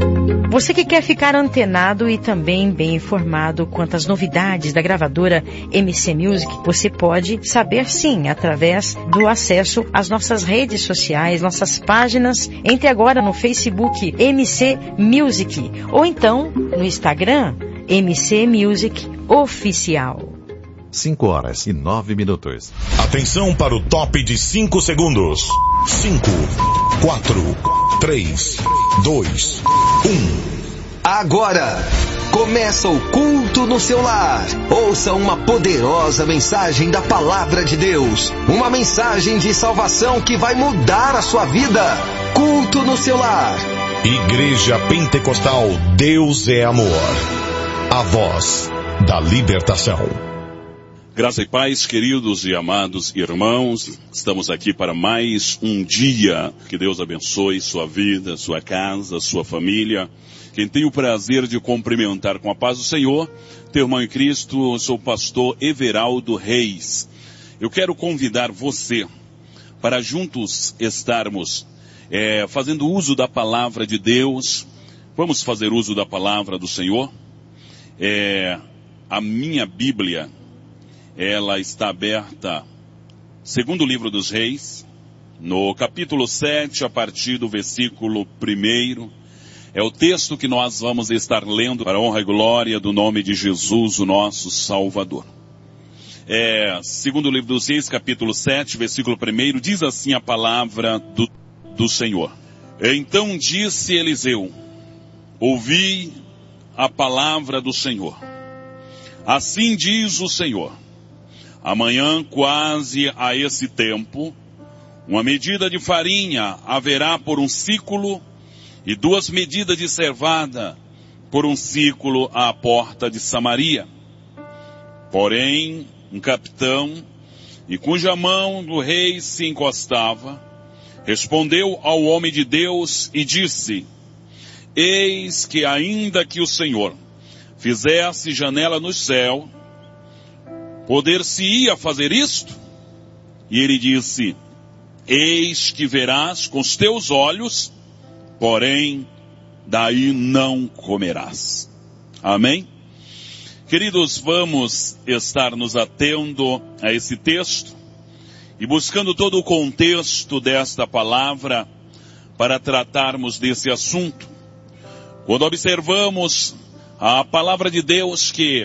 Você que quer ficar antenado e também bem informado quanto às novidades da gravadora MC Music, você pode saber sim, através do acesso às nossas redes sociais, nossas páginas. Entre agora no Facebook MC Music ou então no Instagram MC Music Oficial. 5h09. Atenção para o top de 5 segundos. 5, 4, 3, 2, 1. Agora começa o culto no seu lar. Ouça uma poderosa mensagem da palavra de Deus. Uma mensagem de salvação que vai mudar a sua vida. Culto no seu lar. Igreja Pentecostal Deus é Amor. A voz da libertação. Graça e paz, queridos e amados irmãos, estamos aqui para mais um dia. Que Deus abençoe sua vida, sua casa, sua família. Quem tem o prazer de cumprimentar com a paz do Senhor, teu irmão em Cristo, eu sou o pastor Everaldo Reis. Eu quero convidar você para juntos estarmos fazendo uso da palavra de Deus. Vamos fazer uso da palavra do Senhor? A minha Bíblia, ela está aberta, segundo o livro dos Reis, no capítulo 7, a partir do versículo 1. É o texto que nós vamos estar lendo para a honra e glória do nome de Jesus, o nosso Salvador. Segundo o livro dos Reis, capítulo 7, versículo 1, diz assim a palavra do Senhor. Então disse Eliseu: ouvi a palavra do Senhor. Assim diz o Senhor: amanhã, quase a esse tempo, uma medida de farinha haverá por um ciclo e 2 medidas de cevada por um ciclo à porta de Samaria. Porém, um capitão, e cuja mão do rei se encostava, respondeu ao homem de Deus e disse: eis que ainda que o Senhor fizesse janela no céu, poder-se-ia fazer isto? E ele disse: eis que verás com os teus olhos, porém daí não comerás. Amém? Queridos, vamos estar nos atendo a esse texto e buscando todo o contexto desta palavra para tratarmos desse assunto. Quando observamos a palavra de Deus, que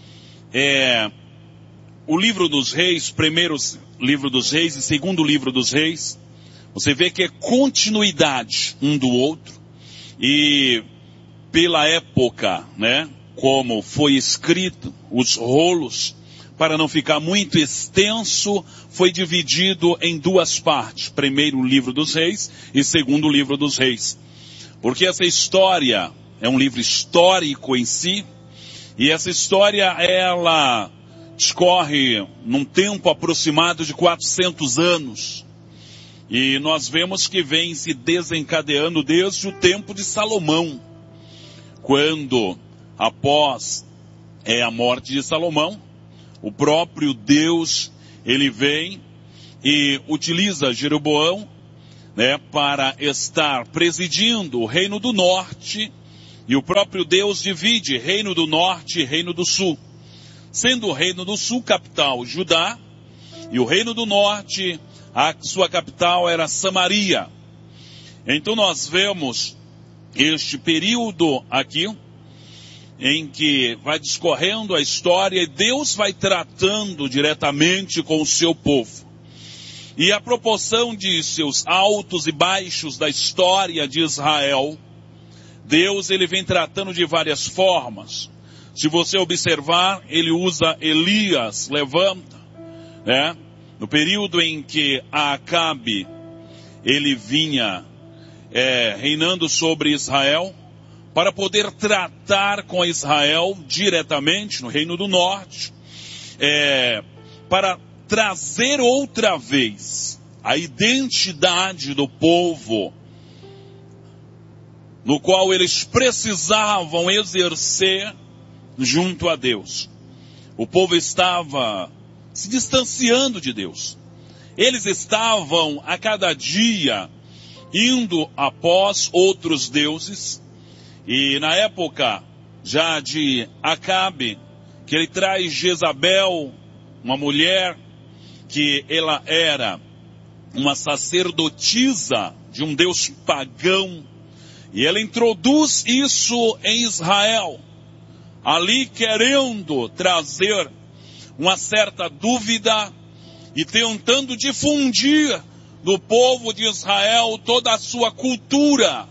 o livro dos reis, primeiro livro dos reis e segundo livro dos reis, você vê que é continuidade um do outro. E pela época, como foi escrito, os rolos, para não ficar muito extenso, foi dividido em 2 partes. Primeiro o livro dos reis e segundo o livro dos reis. Porque essa história é um livro histórico em si, e essa história, ela discorre num tempo aproximado de 400 anos. E nós vemos que vem se desencadeando desde o tempo de Salomão, quando, após a morte de Salomão, o próprio Deus, ele vem e utiliza Jeroboão, para estar presidindo o reino do norte, e o próprio Deus divide reino do norte e reino do sul, sendo o reino do sul capital Judá, e o reino do norte, a sua capital era Samaria. Então nós vemos este período aqui, em que vai discorrendo a história e Deus vai tratando diretamente com o seu povo. E a proporção de seus altos e baixos da história de Israel, Deus, ele vem tratando de várias formas. Se você observar, ele usa Elias, levanta, no período em que Acabe, ele vinha reinando sobre Israel, para poder tratar com Israel diretamente no reino do norte, para trazer outra vez a identidade do povo, no qual eles precisavam exercer junto a Deus. O povo estava se distanciando de Deus. Eles estavam a cada dia indo após outros deuses, E na época já de Acabe, que ele traz Jezabel, uma mulher que ela era uma sacerdotisa de um deus pagão, e ela introduz isso em Israel, ali querendo trazer uma certa dúvida e tentando difundir no povo de Israel toda a sua cultura,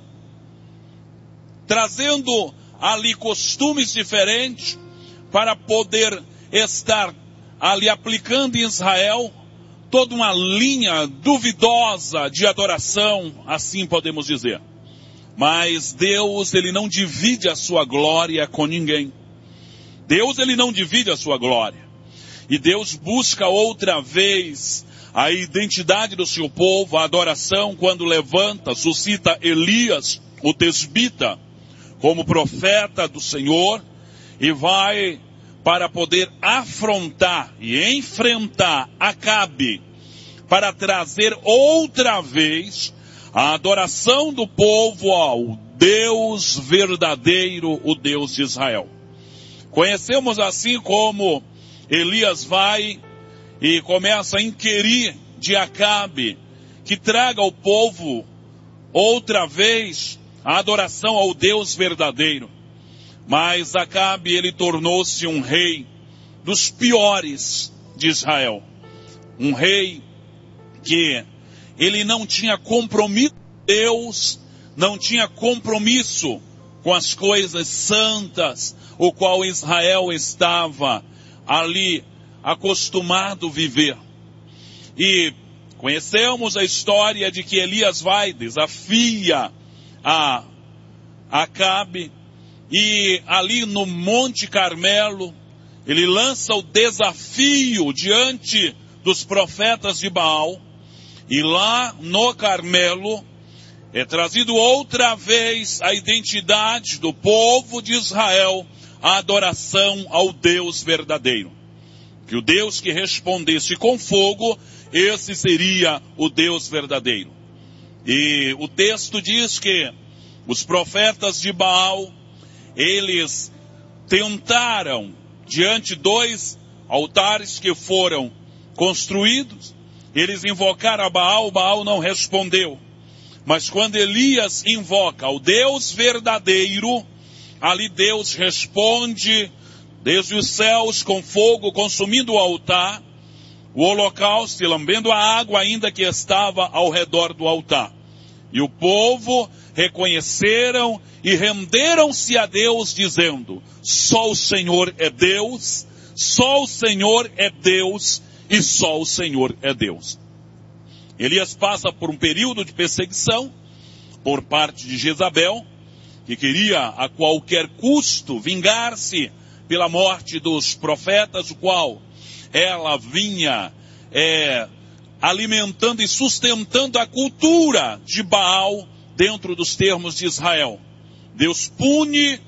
trazendo ali costumes diferentes para poder estar ali aplicando em Israel toda uma linha duvidosa de adoração, assim podemos dizer. Mas Deus, ele não divide a sua glória com ninguém. Deus, ele não divide a sua glória. E Deus busca outra vez a identidade do seu povo, a adoração, quando levanta, suscita Elias, o tesbita, como profeta do Senhor, e vai para poder afrontar e enfrentar Acabe, para trazer outra vez a adoração do povo ao Deus verdadeiro, o Deus de Israel. Conhecemos assim como Elias vai e começa a inquirir de Acabe que traga ao povo outra vez a adoração ao Deus verdadeiro. Mas Acabe, ele tornou-se um rei dos piores de Israel. Um rei que ele não tinha compromisso com Deus, não tinha compromisso com as coisas santas, o qual Israel estava ali acostumado a viver. E conhecemos a história de que Elias vai, desafia a Acabe, e ali no Monte Carmelo, ele lança o desafio diante dos profetas de Baal, e lá no Carmelo é trazido outra vez a identidade do povo de Israel, a adoração ao Deus verdadeiro. Que o Deus que respondesse com fogo, esse seria o Deus verdadeiro. E o texto diz que os profetas de Baal, eles tentaram, diante de 2 altares que foram construídos, eles invocaram a Baal, Baal não respondeu. Mas quando Elias invoca o Deus verdadeiro, ali Deus responde desde os céus com fogo, consumindo o altar, o holocausto e lambendo a água ainda que estava ao redor do altar. E o povo reconheceram e renderam-se a Deus, dizendo: só o Senhor é Deus, só o Senhor é Deus e só o Senhor é Deus. Elias passa por um período de perseguição por parte de Jezabel, que queria a qualquer custo vingar-se pela morte dos profetas, o qual ela vinha alimentando e sustentando a cultura de Baal dentro dos termos de Israel. Deus pune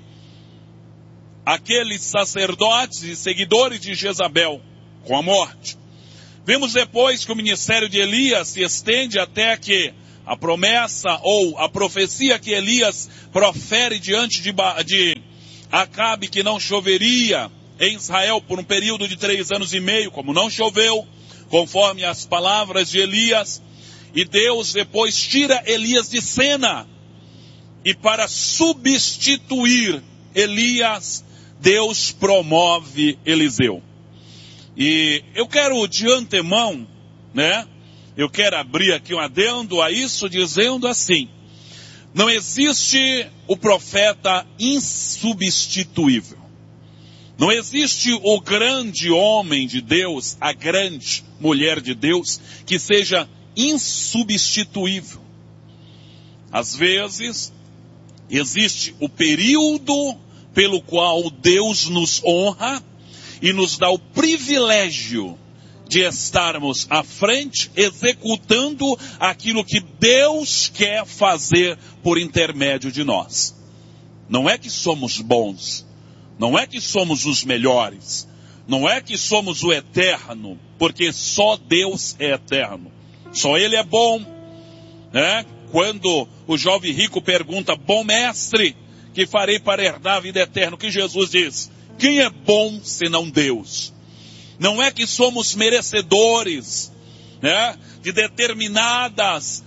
aqueles sacerdotes e seguidores de Jezabel com a morte. Vemos depois que o ministério de Elias se estende até que a promessa ou a profecia que Elias profere diante de Acabe, que não choveria em Israel por um período de 3 anos e meio, como não choveu, conforme as palavras de Elias, e Deus depois tira Elias de cena, e para substituir Elias, Deus promove Eliseu. E eu quero de antemão, eu quero abrir aqui um adendo a isso, dizendo assim: não existe o profeta insubstituível. Não existe o grande homem de Deus, a grande mulher de Deus, que seja insubstituível. Às vezes, existe o período pelo qual Deus nos honra e nos dá o privilégio de estarmos à frente, executando aquilo que Deus quer fazer por intermédio de nós. Não é que somos bons, não é que somos os melhores, não é que somos o eterno, porque só Deus é eterno, só Ele é bom, Quando o jovem rico pergunta: bom mestre, que farei para herdar a vida eterna. O que Jesus diz? Quem é bom senão Deus? Não é que somos merecedores, né, de determinadas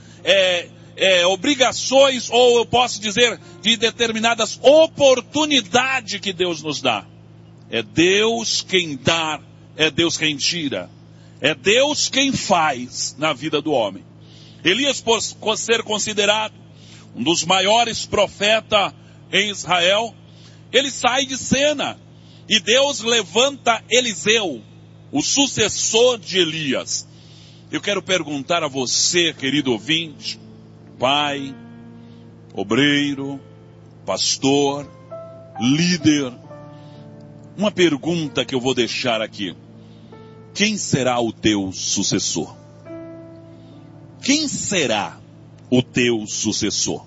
obrigações, ou eu posso dizer, de determinadas oportunidades que Deus nos dá. É Deus quem dá, é Deus quem tira. É Deus quem faz na vida do homem. Elias, por ser considerado um dos maiores profetas em Israel, ele sai de cena. E Deus levanta Eliseu, o sucessor de Elias. Eu quero perguntar a você, querido ouvinte, pai, obreiro, pastor, líder, uma pergunta que eu vou deixar aqui. Quem será o teu sucessor? Quem será o teu sucessor?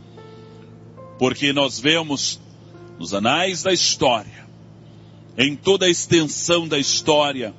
Porque nós vemos nos anais da história, em toda a extensão da história,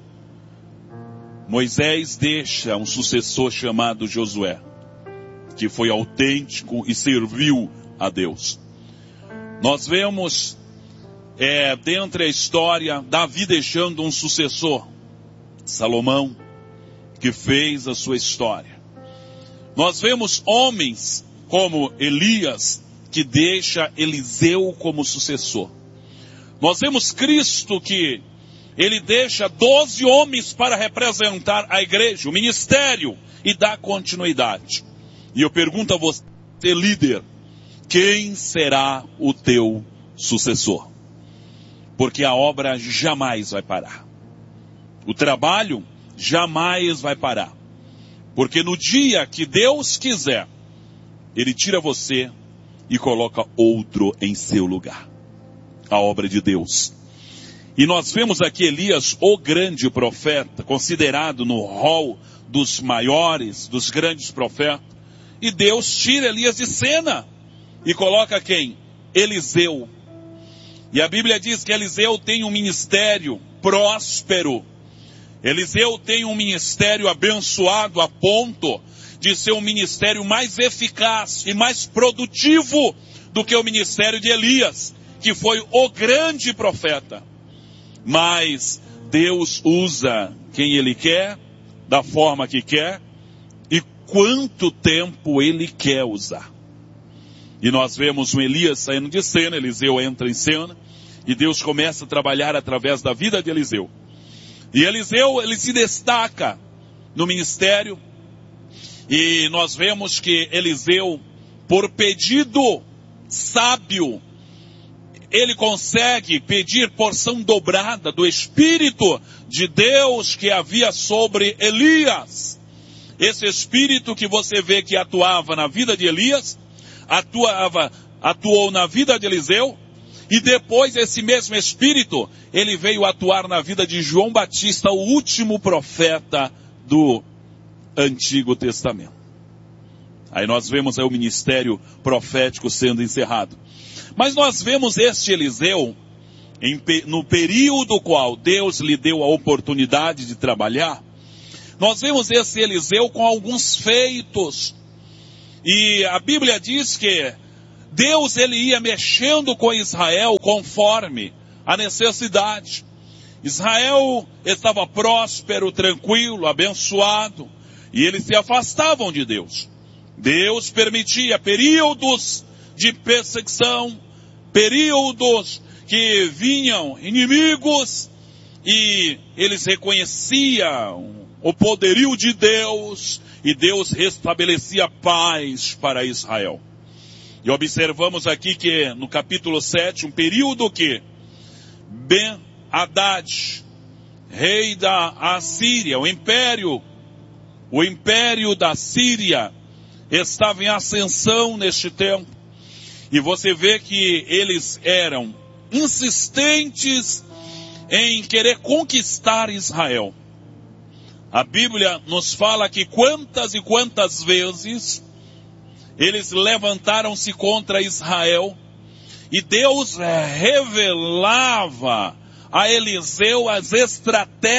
Moisés deixa um sucessor chamado Josué, que foi autêntico e serviu a Deus. Nós vemos, dentro da história, Davi deixando um sucessor, Salomão, que fez a sua história. Nós vemos homens como Elias, que deixa Eliseu como sucessor. Nós vemos Cristo, que ele deixa 12 homens para representar a igreja, o ministério, e dar continuidade. E eu pergunto a você, líder, quem será o teu sucessor? Porque a obra jamais vai parar. O trabalho jamais vai parar. Porque no dia que Deus quiser, Ele tira você e coloca outro em seu lugar. A obra de Deus. E nós vemos aqui Elias, o grande profeta, considerado no rol dos maiores, dos grandes profetas. E Deus tira Elias de cena e coloca quem? Eliseu. E a Bíblia diz que Eliseu tem um ministério próspero. Eliseu tem um ministério abençoado a ponto de ser um ministério mais eficaz e mais produtivo do que o ministério de Elias, que foi o grande profeta. Mas Deus usa quem Ele quer, da forma que quer, e quanto tempo Ele quer usar. E nós vemos o Elias saindo de cena, Eliseu entra em cena, e Deus começa a trabalhar através da vida de Eliseu. E Eliseu, ele se destaca no ministério, e nós vemos que Eliseu, por pedido sábio, ele consegue pedir porção dobrada do Espírito de Deus que havia sobre Elias. Esse Espírito que você vê que atuava na vida de Elias, atuou na vida de Eliseu, e depois esse mesmo Espírito, ele veio atuar na vida de João Batista, o último profeta do Antigo Testamento. Aí nós vemos aí o ministério profético sendo encerrado. Mas nós vemos este Eliseu, no período qual Deus lhe deu a oportunidade de trabalhar, nós vemos esse Eliseu com alguns feitos. E a Bíblia diz que Deus ele ia mexendo com Israel conforme a necessidade. Israel estava próspero, tranquilo, abençoado, e eles se afastavam de Deus. Deus permitia períodos de perseguição, períodos que vinham inimigos, e eles reconheciam o poderio de Deus, e Deus restabelecia paz para Israel. E observamos aqui que no capítulo 7, um período que Ben-Hadad, rei da Assíria, o império da Síria, estava em ascensão neste tempo. E você vê que eles eram insistentes em querer conquistar Israel. A Bíblia nos fala que quantas e quantas vezes eles levantaram-se contra Israel, e Deus revelava a Eliseu as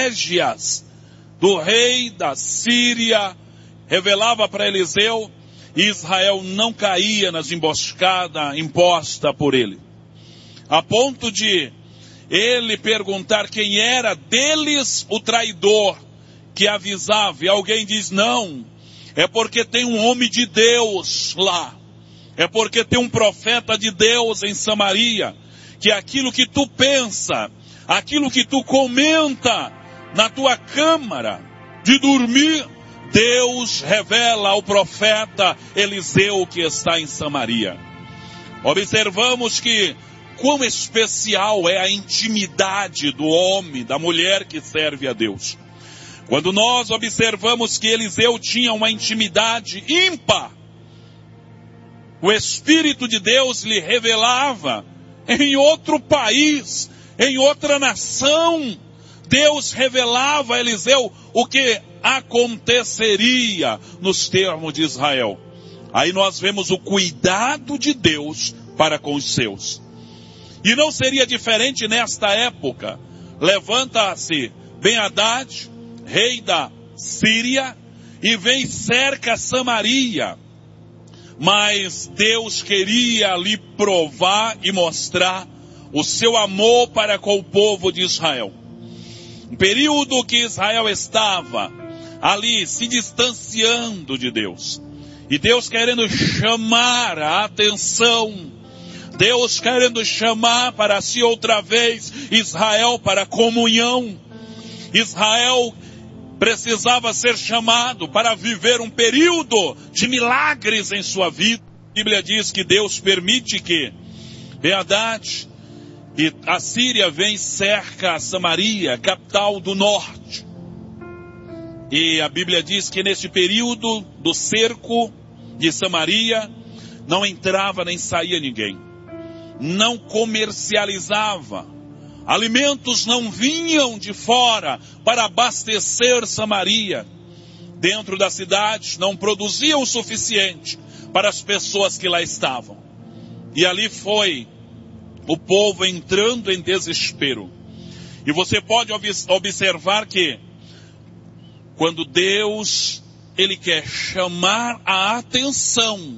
estratégias do rei da Síria, revelava para Eliseu, Israel não caía nas emboscadas impostas por ele. A ponto de ele perguntar quem era deles o traidor que avisava. E alguém diz, não, é porque tem um homem de Deus lá. É porque tem um profeta de Deus em Samaria. Que aquilo que tu pensa, aquilo que tu comenta na tua câmara de dormir, Deus revela ao profeta Eliseu que está em Samaria. Observamos que quão especial é a intimidade do homem, da mulher que serve a Deus. Quando nós observamos que Eliseu tinha uma intimidade ímpar, o Espírito de Deus lhe revelava em outro país, em outra nação, Deus revelava a Eliseu o que aconteceria nos termos de Israel. Aí nós vemos o cuidado de Deus para com os seus. E não seria diferente nesta época. Levanta-se Ben-Hadad, rei da Síria, e vem e cerca Samaria. Mas Deus queria lhe provar e mostrar o seu amor para com o povo de Israel. Um período que Israel estava ali se distanciando de Deus. E Deus querendo chamar a atenção. Deus querendo chamar para si outra vez Israel para a comunhão. Israel precisava ser chamado para viver um período de milagres em sua vida. A Bíblia diz que Deus permite que Ben-Hadad e a Síria vem e cerca a Samaria, capital do norte. E a Bíblia diz que nesse período do cerco de Samaria, não entrava nem saía ninguém. Não comercializava. Alimentos não vinham de fora para abastecer Samaria. Dentro da cidade não produziam o suficiente para as pessoas que lá estavam. E ali foi o povo entrando em desespero. E você pode observar que quando Deus, Ele quer chamar a atenção,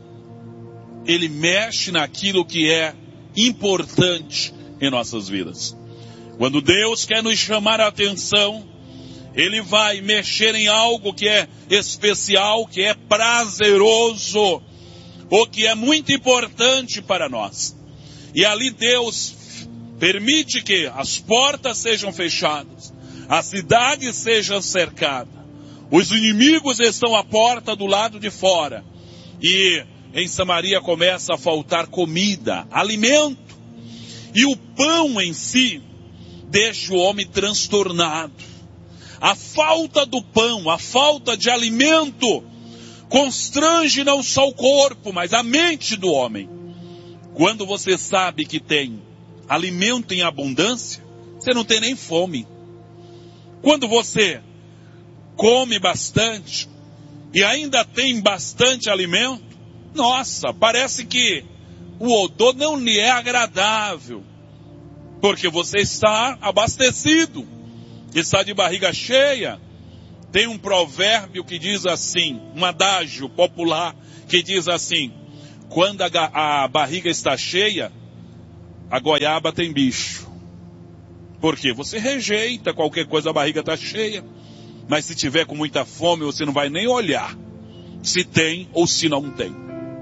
Ele mexe naquilo que é importante em nossas vidas. Quando Deus quer nos chamar a atenção, Ele vai mexer em algo que é especial, que é prazeroso, ou que é muito importante para nós. E ali Deus permite que as portas sejam fechadas, a cidade seja cercada, os inimigos estão à porta do lado de fora, e em Samaria começa a faltar comida, alimento. E o pão em si deixa o homem transtornado. A falta do pão, a falta de alimento, constrange não só o corpo, mas a mente do homem. Quando você sabe que tem alimento em abundância, você não tem nem fome. Quando você come bastante e ainda tem bastante alimento, nossa, parece que o odor não lhe é agradável, porque você está abastecido, está de barriga cheia. Tem um provérbio que diz assim, um adágio popular que diz assim: quando a barriga está cheia, a goiaba tem bicho. Por quê? Você rejeita qualquer coisa, a barriga está cheia. Mas se tiver com muita fome, você não vai nem olhar se tem ou se não tem.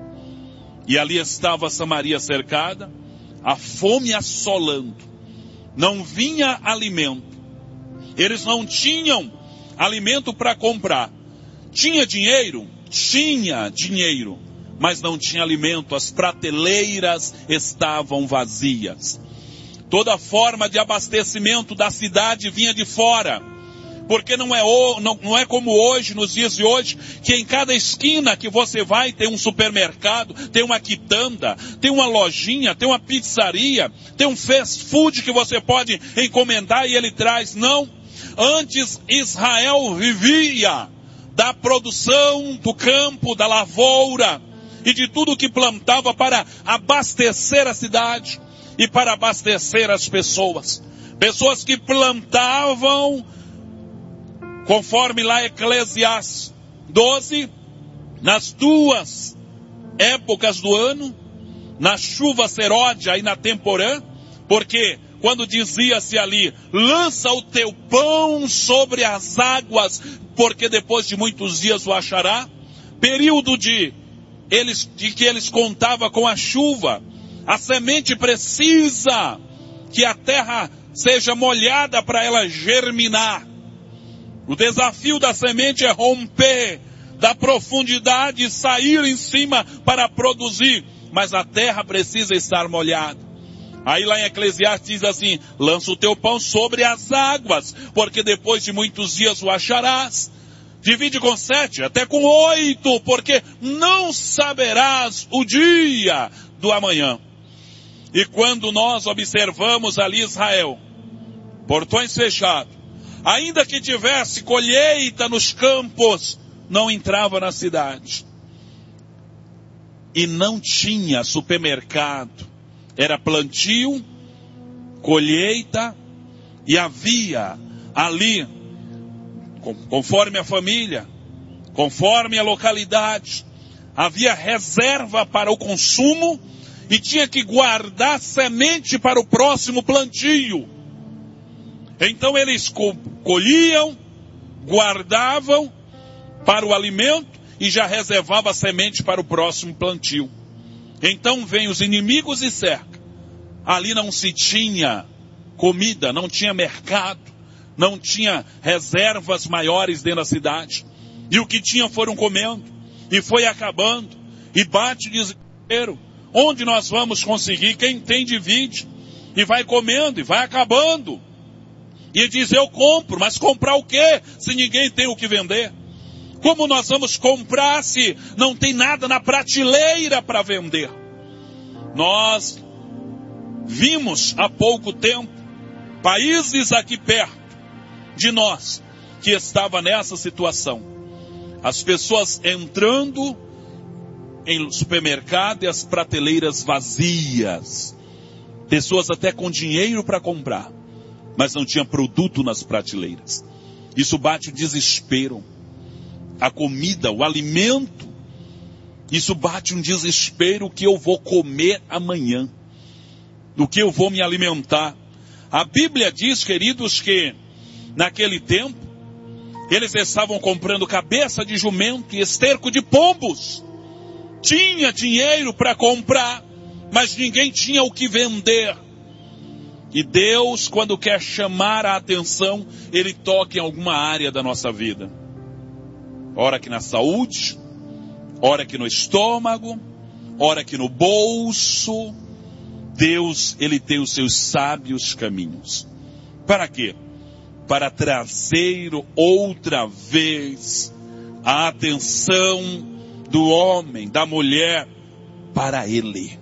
E ali estava Samaria cercada, a fome assolando. Não vinha alimento. Eles não tinham alimento para comprar. Tinha dinheiro? Tinha dinheiro. Mas não tinha alimento. As prateleiras estavam vazias. Toda forma de abastecimento da cidade vinha de fora. Porque não é como hoje, nos dias de hoje, que em cada esquina que você vai tem um supermercado, tem uma quitanda, tem uma lojinha, tem uma pizzaria, tem um fast food que você pode encomendar e ele traz. Não. Antes Israel vivia da produção do campo, da lavoura e de tudo que plantava para abastecer a cidade e para abastecer as pessoas. Pessoas que plantavam, conforme lá Eclesiastes 12, nas duas épocas do ano, na chuva seródia e na temporã, porque quando dizia-se ali, lança o teu pão sobre as águas, porque depois de muitos dias o achará, período de que eles contavam com a chuva, a semente precisa que a terra seja molhada para ela germinar. O desafio da semente é romper da profundidade e sair em cima para produzir, mas a terra precisa estar molhada. Aí lá em Eclesiastes diz assim, lança o teu pão sobre as águas, porque depois de muitos dias o acharás. Divide com 7, até com 8, porque não saberás o dia do amanhã. E quando nós observamos ali Israel, portões fechados, ainda que tivesse colheita nos campos, não entrava na cidade. E não tinha supermercado. Era plantio, colheita, e havia ali, conforme a família, conforme a localidade, havia reserva para o consumo e tinha que guardar semente para o próximo plantio. Então eles colhiam, guardavam para o alimento e já reservava a semente para o próximo plantio. Então vem os inimigos e cercam. Ali não se tinha comida, não tinha mercado, não tinha reservas maiores dentro da cidade. E o que tinha foram comendo, e foi acabando, e bate desespero. Onde nós vamos conseguir? Quem tem divide, e vai comendo, e vai acabando. E diz, eu compro, mas comprar o quê? Se ninguém tem o que vender. Como nós vamos comprar se não tem nada na prateleira para vender? Nós vimos há pouco tempo países aqui perto de nós que estavam nessa situação. As pessoas entrando em supermercado e as prateleiras vazias. Pessoas até com dinheiro para comprar, mas não tinha produto nas prateleiras. Isso bate o desespero. A comida, o alimento, isso bate um desespero, o que eu vou comer amanhã, do que eu vou me alimentar. A Bíblia diz, queridos, que naquele tempo, eles estavam comprando cabeça de jumento e esterco de pombos. Tinha dinheiro para comprar, mas ninguém tinha o que vender. E Deus, quando quer chamar a atenção, Ele toca em alguma área da nossa vida. Ora que na saúde, ora que no estômago, ora que no bolso. Deus, Ele tem os seus sábios caminhos. Para quê? Para trazer outra vez a atenção do homem, da mulher, para Ele.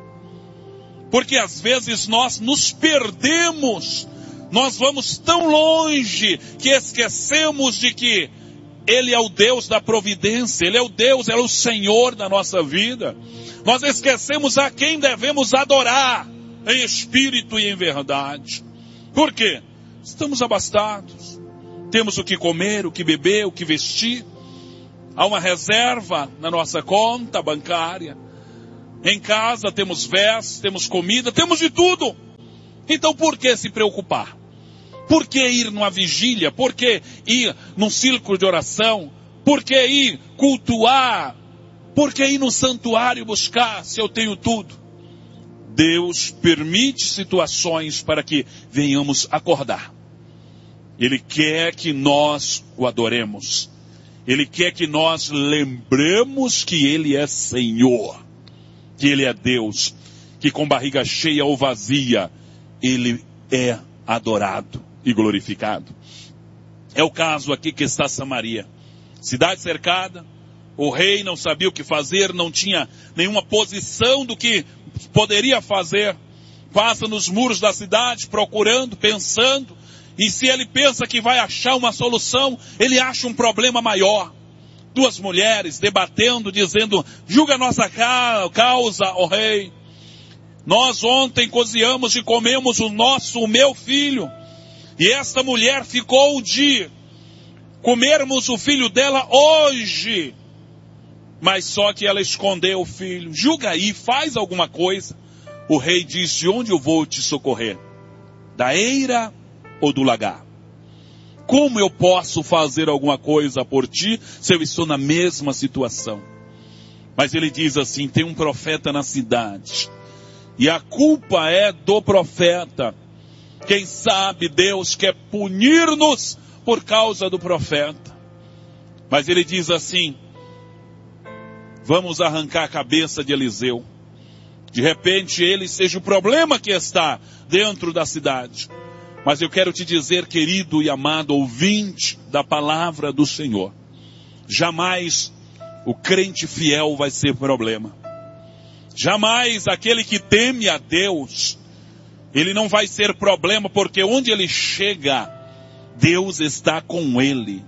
Porque às vezes nós nos perdemos, nós vamos tão longe que esquecemos de que Ele é o Deus da providência, Ele é o Deus, Ele é o Senhor da nossa vida. Nós esquecemos a quem devemos adorar, em espírito e em verdade. Por quê? Estamos abastados, temos o que comer, o que beber, o que vestir. Há uma reserva na nossa conta bancária. Em casa temos vestes, temos comida, temos de tudo. Então por que se preocupar? Por que ir numa vigília? Por que ir num círculo de oração? Por que ir cultuar? Por que ir no santuário buscar se eu tenho tudo? Deus permite situações para que venhamos acordar. Ele quer que nós o adoremos. Ele quer que nós lembremos que Ele é Senhor. Que Ele é Deus. Que com barriga cheia ou vazia, Ele é adorado e glorificado. É o caso aqui que está Samaria. Cidade cercada, o rei não sabia o que fazer, não tinha nenhuma posição do que poderia fazer. Passa nos muros da cidade, procurando, pensando, e se ele pensa que vai achar uma solução, ele acha um problema maior. Duas mulheres debatendo, dizendo, julga a nossa causa, ó rei. Nós ontem cozinhamos e comemos o meu filho. E esta mulher ficou de comermos o filho dela hoje. mas só que ela escondeu o filho. Julga aí, faz alguma coisa. O rei disse: de onde eu vou te socorrer? Da eira ou do lagar? Como eu posso fazer alguma coisa por ti se eu estou na mesma situação? Mas ele diz assim: tem um profeta na cidade, e a culpa é do profeta. Quem sabe Deus quer punir-nos por causa do profeta. Mas ele diz assim: vamos arrancar a cabeça de Eliseu. De repente ele seja o problema que está dentro da cidade. Mas eu quero te dizer, querido e amado ouvinte da palavra do Senhor, jamais o crente fiel vai ser problema. Jamais aquele que teme a Deus, ele não vai ser problema, porque onde ele chega, Deus está com ele.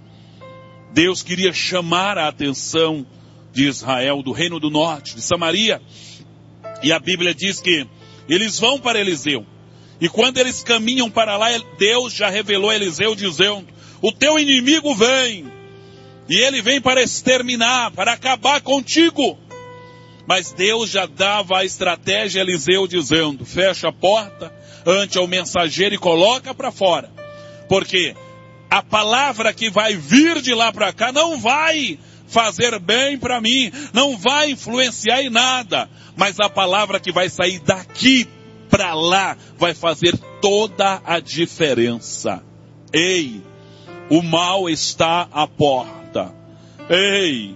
Deus queria chamar a atenção de Israel, do reino do norte, de Samaria. E a Bíblia diz que eles vão para Eliseu. E quando eles caminham para lá, Deus já revelou a Eliseu dizendo: o teu inimigo vem. E ele vem para exterminar, para acabar contigo. Mas Deus já dava a estratégia a Eliseu dizendo: fecha a porta ante ao mensageiro e coloca para fora. Porque a palavra que vai vir de lá para cá não vai fazer bem para mim, não vai influenciar em nada. Mas a palavra que vai sair daqui para lá vai fazer toda a diferença. Ei, o mal está à porta. Ei,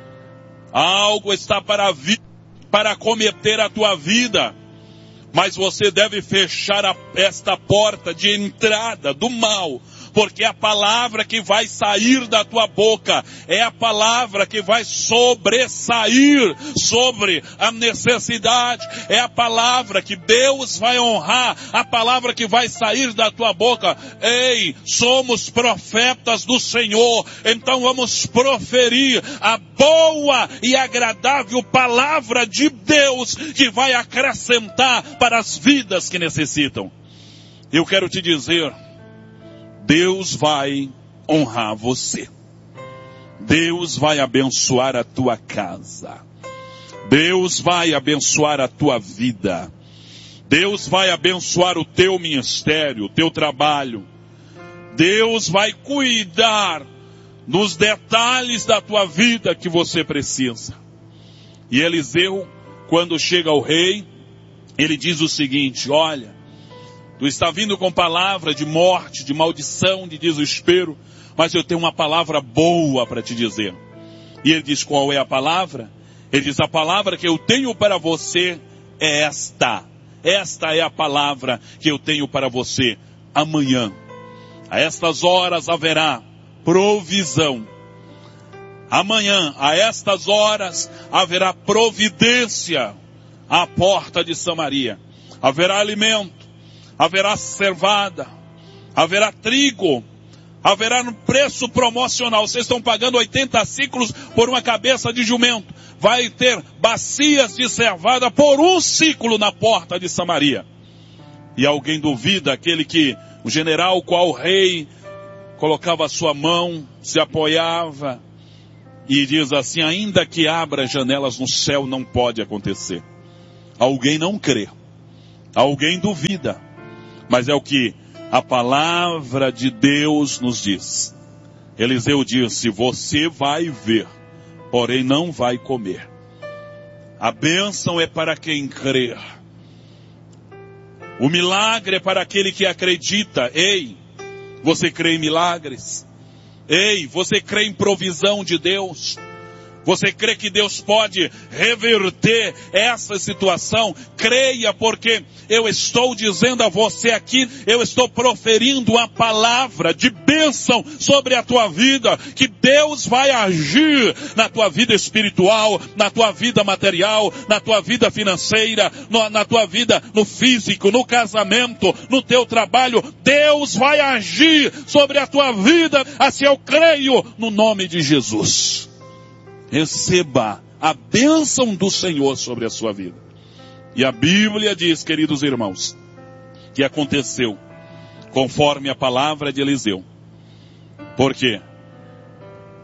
algo está para vir, para cometer a tua vida. Mas você deve fechar esta porta de entrada do mal. Porque a palavra que vai sair da tua boca é a palavra que vai sobressair sobre a necessidade. É a palavra que Deus vai honrar, a palavra que vai sair da tua boca. Ei, somos profetas do Senhor, então vamos proferir a boa e agradável palavra de Deus que vai acrescentar para as vidas que necessitam. Eu quero te dizer, Deus vai honrar você. Deus vai abençoar a tua casa. Deus vai abençoar a tua vida. Deus vai abençoar o teu ministério, o teu trabalho. Deus vai cuidar dos detalhes da tua vida que você precisa. E Eliseu, quando chega ao rei, ele diz o seguinte: olha, tu está vindo com palavra de morte, de maldição, de desespero, mas eu tenho uma palavra boa para te dizer. E ele diz: qual é a palavra? Ele diz: a palavra que eu tenho para você é esta. Esta é a palavra que eu tenho para você. Amanhã, a estas horas haverá provisão. Amanhã, a estas horas, haverá providência à porta de Samaria. Haverá alimento. Haverá cevada, haverá trigo, haverá no preço promocional. Vocês estão pagando 80 ciclos por uma cabeça de jumento. Vai ter bacias de cevada por 1 ciclo na porta de Samaria. E alguém duvida, aquele que, o general qual o rei colocava a sua mão, se apoiava e diz assim: ainda que abra janelas no céu, não pode acontecer. Alguém não crê, alguém duvida. Mas é o que a palavra de Deus nos diz. Eliseu disse: você vai ver, porém não vai comer. A bênção é para quem crer. O milagre é para aquele que acredita. Ei, você crê em milagres? Ei, você crê em provisão de Deus? Você crê que Deus pode reverter essa situação? Creia, porque eu estou dizendo a você aqui, eu estou proferindo a palavra de bênção sobre a tua vida, que Deus vai agir na tua vida espiritual, na tua vida material, na tua vida financeira, na tua vida no físico, no casamento, no teu trabalho. Deus vai agir sobre a tua vida, assim eu creio no nome de Jesus. Receba a bênção do Senhor sobre a sua vida. E a Bíblia diz, queridos irmãos, que aconteceu conforme a palavra de Eliseu. Por quê?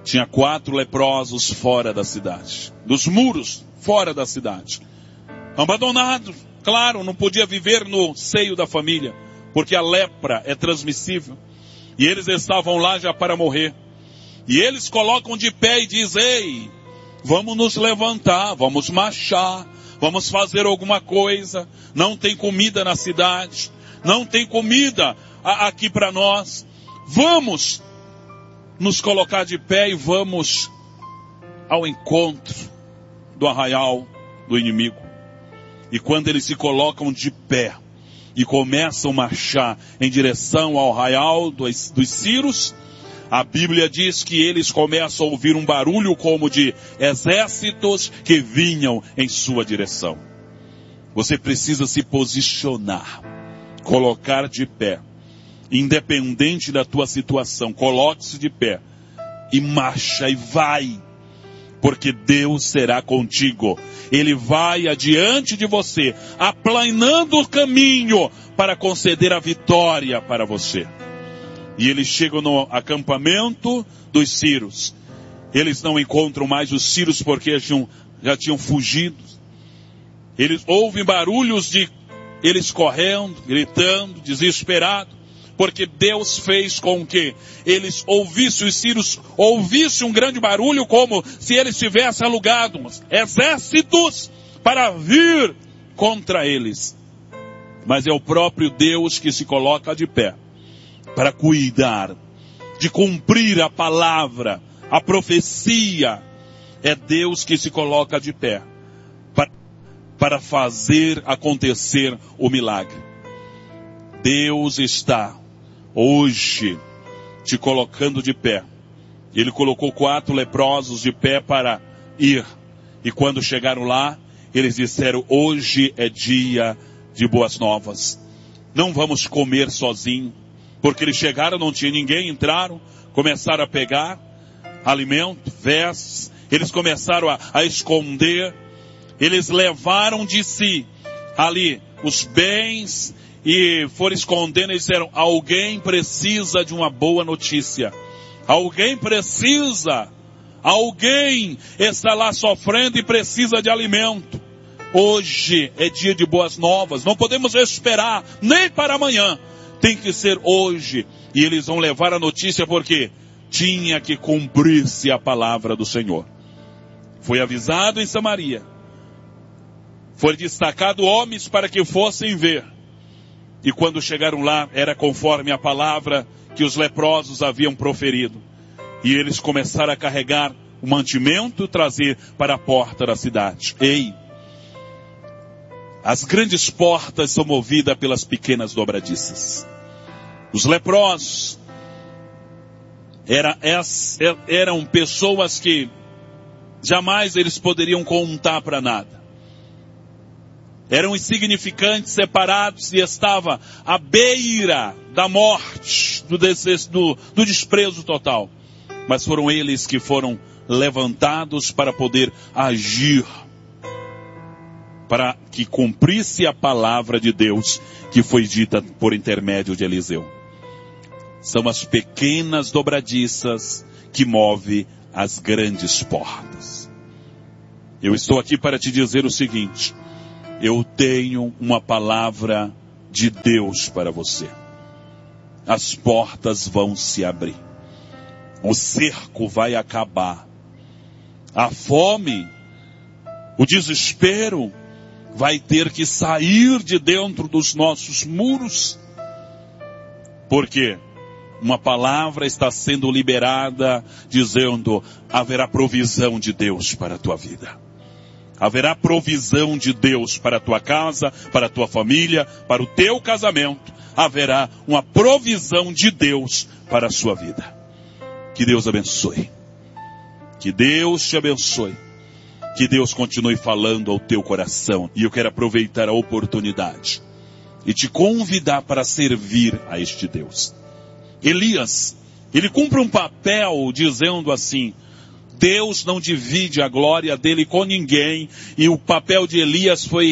tinha 4 leprosos fora da cidade, dos muros fora da cidade, abandonados. Claro, não podia viver no seio da família, porque a lepra é transmissível. E eles estavam lá já para morrer. E eles colocam de pé e dizem: ei, vamos nos levantar, vamos marchar, vamos fazer alguma coisa. Não tem comida na cidade, não tem comida aqui para nós. Vamos nos colocar de pé e vamos ao encontro do arraial do inimigo. E quando eles se colocam de pé e começam a marchar em direção ao arraial dos Círios, a Bíblia diz que eles começam a ouvir um barulho como de exércitos que vinham em sua direção. Você precisa se posicionar, colocar de pé, independente da tua situação. Coloque-se de pé e marcha e vai, porque Deus será contigo. Ele vai adiante de você, aplanando o caminho para conceder a vitória para você. E eles chegam no acampamento dos Círios. Eles não encontram mais os Círios porque já tinham fugido. Eles ouvem barulhos de eles correndo, gritando, desesperados, porque Deus fez com que eles ouvissem, os Círios ouvissem um grande barulho, como se eles tivessem alugado exércitos para vir contra eles. Mas é o próprio Deus que se coloca de pé para cuidar, de cumprir a palavra, a profecia. É Deus que se coloca de pé para fazer acontecer o milagre. Deus está hoje te colocando de pé. Ele colocou 4 leprosos de pé para ir. E quando chegaram lá, eles disseram: hoje é dia de boas novas. Não vamos comer sozinho. Porque eles chegaram, não tinha ninguém, entraram, começaram a pegar alimento, vestes. Eles começaram a esconder. Eles levaram de si ali os bens e foram escondendo. Eles disseram: alguém precisa de uma boa notícia. Alguém precisa. Alguém está lá sofrendo e precisa de alimento. Hoje é dia de boas novas. Não podemos esperar nem para amanhã. Tem que ser hoje. E eles vão levar a notícia porque tinha que cumprir-se a palavra do Senhor. Foi avisado em Samaria. Foi destacado homens para que fossem ver. E quando chegaram lá, era conforme a palavra que os leprosos haviam proferido. E eles começaram a carregar o mantimento e trazer para a porta da cidade. Ei! As grandes portas são movidas pelas pequenas dobradiças. Os leprosos eram pessoas que jamais eles poderiam contar para nada. Eram insignificantes, separados, e estavam à beira da morte, do desprezo total. Mas foram eles que foram levantados para poder agir, para que cumprisse a palavra de Deus que foi dita por intermédio de Eliseu. São as pequenas dobradiças que movem as grandes portas. Eu estou aqui para te dizer o seguinte: eu tenho uma palavra de Deus para você. As portas vão se abrir. O cerco vai acabar. A fome, o desespero vai ter que sair de dentro dos nossos muros. Porque uma palavra está sendo liberada dizendo: haverá provisão de Deus para a tua vida. Haverá provisão de Deus para a tua casa, para a tua família, para o teu casamento. Haverá uma provisão de Deus para a sua vida. Que Deus abençoe. Que Deus te abençoe. Que Deus continue falando ao teu coração. E eu quero aproveitar a oportunidade e te convidar para servir a este Deus. Elias, ele cumpre um papel dizendo assim: Deus não divide a glória dele com ninguém. E o papel de Elias foi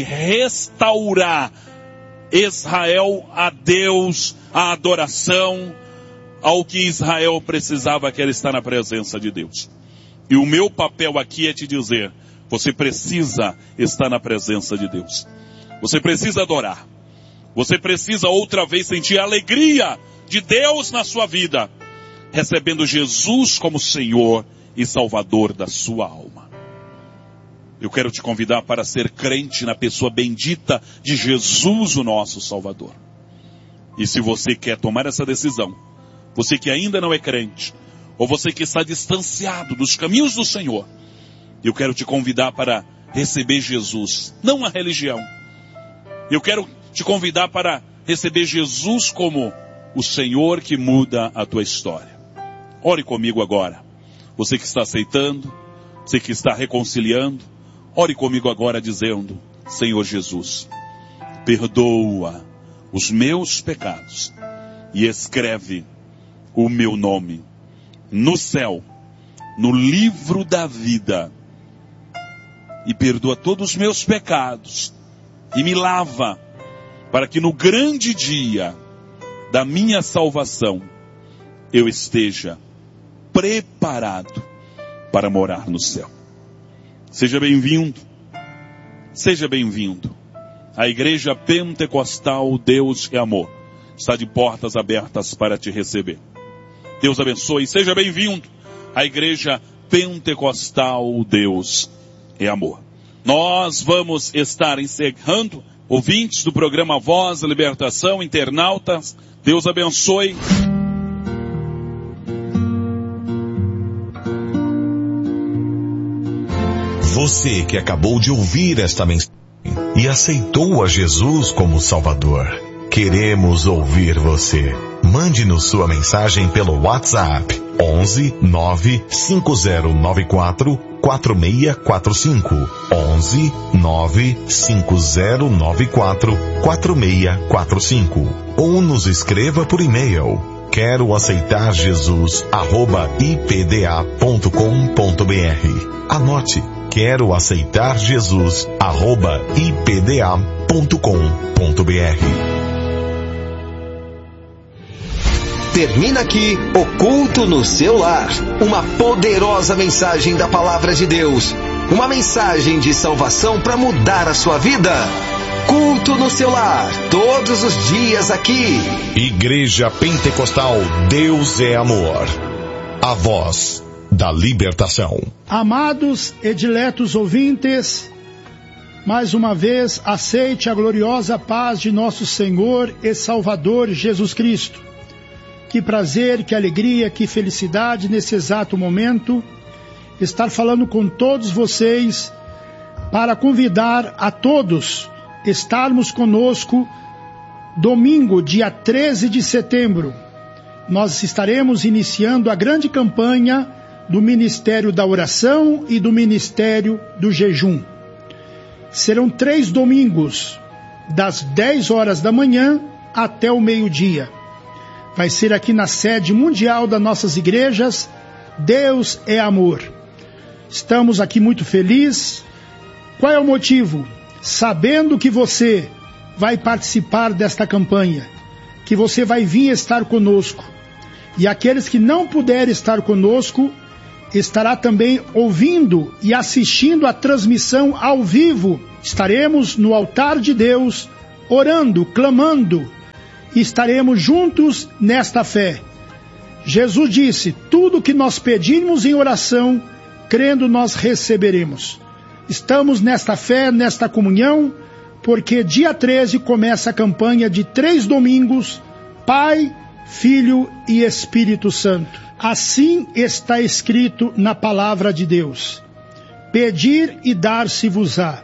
restaurar Israel a Deus, a adoração, ao que Israel precisava, que era estar na presença de Deus. E o meu papel aqui é te dizer, você precisa estar na presença de Deus. Você precisa adorar. Você precisa outra vez sentir a alegria de Deus na sua vida, recebendo Jesus como Senhor e Salvador da sua alma. Eu quero te convidar para ser crente na pessoa bendita de Jesus, o nosso Salvador. E se você quer tomar essa decisão, você que ainda não é crente, ou você que está distanciado dos caminhos do Senhor, eu quero te convidar para receber Jesus, não a religião. Eu quero te convidar para receber Jesus como o Senhor que muda a tua história. Ore comigo agora. Você que está aceitando, você que está reconciliando, ore comigo agora dizendo, Senhor Jesus, perdoa os meus pecados e escreve o meu nome no céu, no livro da vida, e perdoa todos os meus pecados e me lava para que no grande dia da minha salvação eu esteja preparado para morar no céu. Seja bem-vindo, seja bem-vindo. A Igreja Pentecostal Deus é Amor está de portas abertas para te receber. Deus abençoe e seja bem-vindo à Igreja Pentecostal Deus é Amor. Nós vamos estar encerrando, ouvintes do programa Voz da Libertação, internautas, Deus abençoe. Você que acabou de ouvir esta mensagem e aceitou a Jesus como Salvador, queremos ouvir você. Mande-nos sua mensagem pelo WhatsApp 11 95094 4645 11 95094 4645 ou nos escreva por e-mail quero aceitar Jesus @ipda.com.br. Anote, quero aceitar Jesus @ipda.com.br. Termina aqui o Culto no Seu Lar. Uma poderosa mensagem da Palavra de Deus. Uma mensagem de salvação para mudar a sua vida. Culto no Seu Lar, todos os dias aqui. Igreja Pentecostal Deus é Amor. A voz da libertação. Amados e diletos ouvintes, mais uma vez aceite a gloriosa paz de nosso Senhor e Salvador Jesus Cristo. Que prazer, que alegria, que felicidade nesse exato momento estar falando com todos vocês para convidar a todos estarmos conosco domingo, dia 13 de setembro. Nós estaremos iniciando a grande campanha do Ministério da Oração e do Ministério do Jejum. Serão 3 domingos, das 10 horas da manhã até o meio-dia. Vai ser aqui na sede mundial das nossas igrejas, Deus é Amor. Estamos aqui muito felizes. Qual é o motivo? Sabendo que você vai participar desta campanha, que você vai vir estar conosco. E aqueles que não puderem estar conosco, estará também ouvindo e assistindo a transmissão ao vivo. Estaremos no altar de Deus, orando, clamando, e estaremos juntos nesta fé. Jesus disse, tudo que nós pedirmos em oração, crendo nós receberemos. Estamos nesta fé, nesta comunhão, porque dia 13 começa a campanha de 3 domingos, Pai, Filho e Espírito Santo. Assim está escrito na palavra de Deus. Pedir e dar-se-vos-á.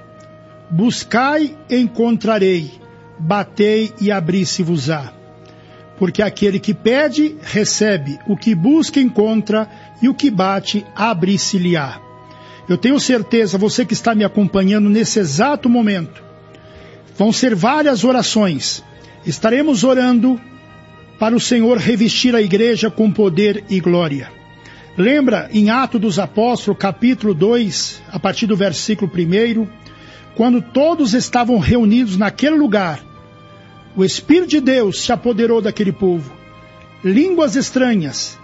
Buscai e encontrarei. Batei e abri-se-vos-á. Porque aquele que pede, recebe. O que busca, encontra. E o que bate, abre-se-lhe-á. Eu tenho certeza, você que está me acompanhando nesse exato momento, vão ser várias orações. Estaremos orando para o Senhor revestir a igreja com poder e glória. Lembra em Atos dos Apóstolos, capítulo 2, a partir do versículo 1, quando todos estavam reunidos naquele lugar, o Espírito de Deus se apoderou daquele povo. línguas estranhas,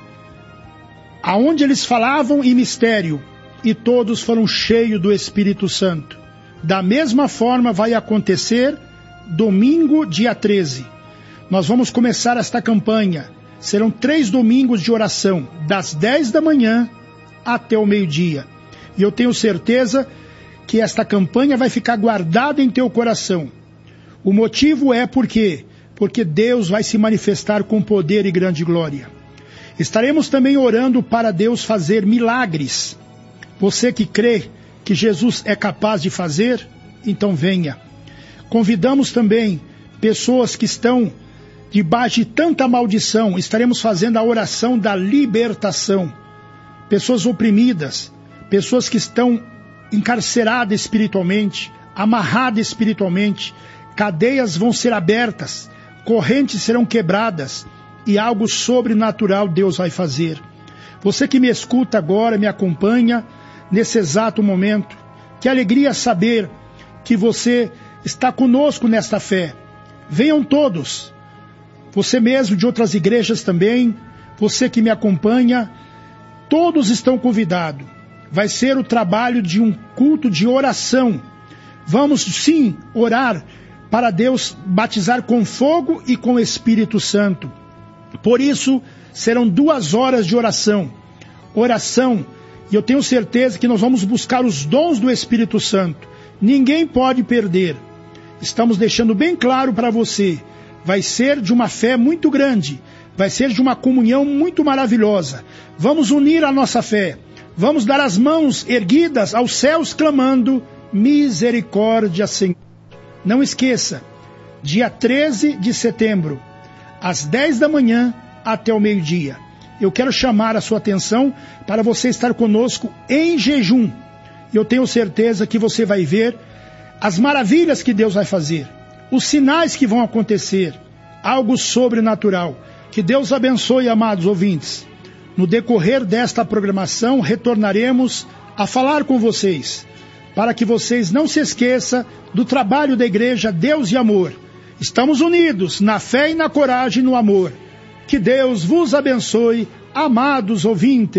aonde eles falavam em mistério, e todos foram cheios do Espírito Santo. Da mesma forma vai acontecer domingo, dia 13. Nós vamos começar esta campanha. Serão 3 domingos de oração, das 10 da manhã até o meio-dia. E eu tenho certeza que esta campanha vai ficar guardada em teu coração. O motivo é porque Deus vai se manifestar com poder e grande glória. Estaremos também orando para Deus fazer milagres. Você que crê que Jesus é capaz de fazer, então venha. Convidamos também pessoas que estão debaixo de tanta maldição. Estaremos fazendo a oração da libertação. Pessoas oprimidas, pessoas que estão encarceradas espiritualmente, amarradas espiritualmente, cadeias vão ser abertas, correntes serão quebradas e algo sobrenatural Deus vai fazer. Você que me escuta agora, me acompanha nesse exato momento, que alegria saber que você está conosco nesta fé. Venham todos, você mesmo de outras igrejas também, você que me acompanha, todos estão convidados. Vai ser o trabalho de um culto de oração. Vamos sim orar para Deus batizar com fogo e com Espírito Santo. Por isso, serão 2 horas de oração. Oração, e eu tenho certeza que nós vamos buscar os dons do Espírito Santo. Ninguém pode perder. Estamos deixando bem claro para você. Vai ser de uma fé muito grande. Vai ser de uma comunhão muito maravilhosa. Vamos unir a nossa fé. Vamos dar as mãos erguidas aos céus clamando: misericórdia, Senhor. Não esqueça, dia 13 de setembro, às 10 da manhã até o meio-dia. Eu quero chamar a sua atenção para você estar conosco em jejum. Eu tenho certeza que você vai ver as maravilhas que Deus vai fazer, os sinais que vão acontecer, algo sobrenatural. Que Deus abençoe, amados ouvintes. No decorrer desta programação, retornaremos a falar com vocês, para que vocês não se esqueçam do trabalho da igreja Deus e Amor. Estamos unidos na fé e na coragem e no amor. Que Deus vos abençoe, amados ouvintes.